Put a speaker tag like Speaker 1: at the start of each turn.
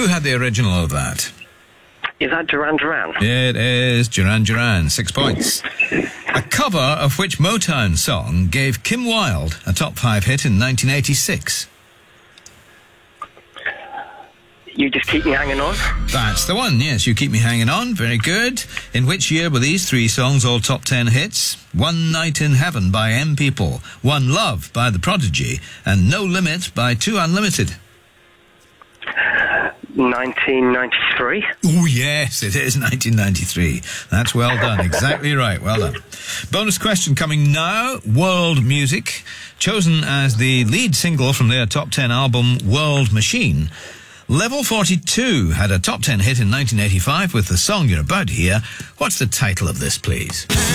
Speaker 1: Who had the original of that?
Speaker 2: Is that Duran Duran?
Speaker 1: It is Duran Duran. 6 points. A cover of which Motown song gave Kim Wilde a top 5 hit in 1986?
Speaker 2: You Just Keep Me Hanging On?
Speaker 1: That's the one, yes. You Keep Me Hanging On. Very good. In which year were these 3 songs all top 10 hits? One Night in Heaven by M People, One Love by The Prodigy, and No Limit by Two Unlimited.
Speaker 2: 1993.
Speaker 1: Oh, yes, it is 1993. That's well done. Exactly right. Well done. Bonus question coming now. World Music, chosen as the lead single from their top 10 album, World Machine. Level 42 had a top 10 hit in 1985 with the song you're about to hear. What's the title of this, please?